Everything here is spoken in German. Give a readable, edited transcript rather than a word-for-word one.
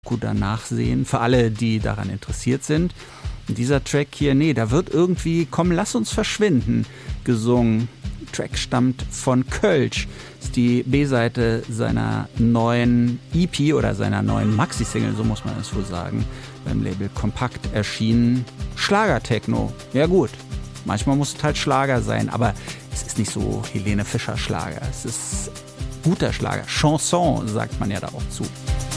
danach sehen, für alle, die daran interessiert sind. Und dieser Track hier, da wird irgendwie "Komm, lass uns verschwinden" gesungen. Der Track stammt von Kölsch. Das ist die B-Seite seiner neuen EP oder seiner neuen Maxi-Single, so muss man es wohl sagen, beim Label Kompakt erschienen. Schlager-Techno. Ja gut, manchmal muss es halt Schlager sein, aber es ist nicht so Helene Fischer Schlager. Es ist guter Schlager. Chanson sagt man ja da auch zu.